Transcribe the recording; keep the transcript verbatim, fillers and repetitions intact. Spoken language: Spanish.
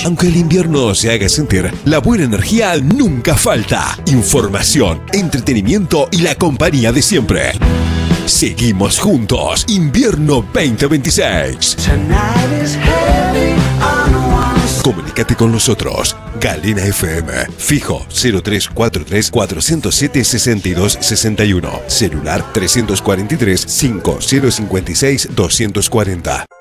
Aunque el invierno se haga sentir, la buena energía nunca falta. Información, entretenimiento y la compañía de siempre. Seguimos juntos. Invierno veinte veintiséis. Comunícate con nosotros. Galena F M. Fijo cero tres cuatro tres, cuatro cero siete, seis dos seis uno. Celular tres cuatro tres, cinco cero cinco seis, dos cuatro cero.